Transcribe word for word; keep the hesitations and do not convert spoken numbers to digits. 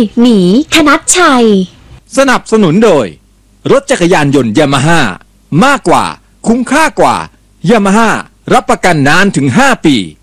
หมีธนัชชัยสนับสนุนโดยรถจักรยานยนต์ยามาฮ่ามากกว่าคุ้มค่ากว่ายามาฮ่ารับประกันนานถึงห้าปี